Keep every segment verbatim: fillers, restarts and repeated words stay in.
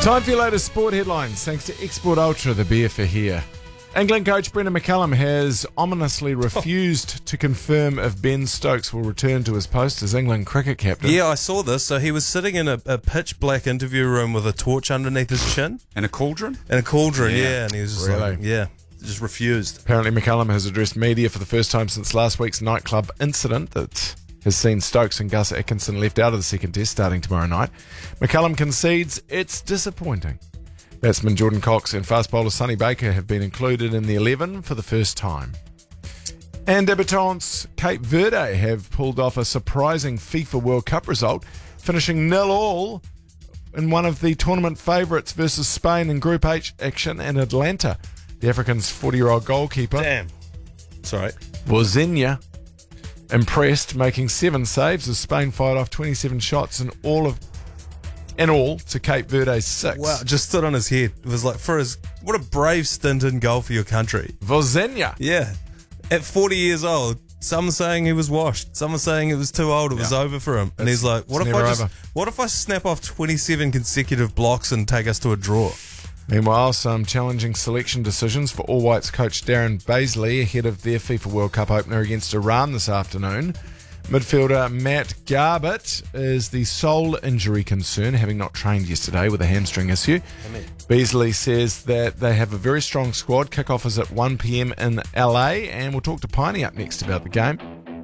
Time for your latest sport headlines, thanks to Export Ultra, the beer for here. England coach Brendan McCullum has ominously refused to confirm if Ben Stokes will return to his post as England cricket captain. Yeah, I saw this. So he was sitting in a, a pitch black interview room with a torch underneath his chin. And a cauldron? And a cauldron, yeah. Yeah. And he was just Really? like, yeah, just refused. Apparently McCullum has addressed media for the first time since last week's nightclub incident that has seen Stokes and Gus Atkinson left out of the second test starting tomorrow night. McCullum concedes it's disappointing. Batsman Jordan Cox and fast bowler Sonny Baker have been included in the eleven for the first time. And debutants Cape Verde have pulled off a surprising FIFA World Cup result, finishing nil all in one of the tournament favourites versus Spain in Group H action in Atlanta. The Africans' forty-year-old goalkeeper, Damn. Sorry. Vozinha, impressed, making seven saves as Spain fired off twenty-seven shots in all of in all to Cape Verde's six. Wow, just stood on his head. It was like, for his, what a brave stint in goal for your country. Vozinha. Yeah. At forty years old, some saying he was washed. Some are saying it was too old, it was Yeah. over for him. And It's- he's like, what it's if I never just, over. what if I snap off twenty-seven consecutive blocks and take us to a draw? Meanwhile, some challenging selection decisions for All Whites coach Darren Baisley ahead of their FIFA World Cup opener against Iran this afternoon. Midfielder Matt Garbett is the sole injury concern, having not trained yesterday with a hamstring issue. Beasley says that they have a very strong squad. Kickoff is at one p.m. in L A, and we'll talk to Piney up next about the game.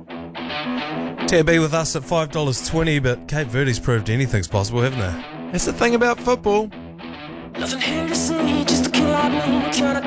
T B with us at five dollars twenty, but Cape Verde's proved anything's possible, haven't they? That's the thing about football. Nothing here to see, just a kid like me trying to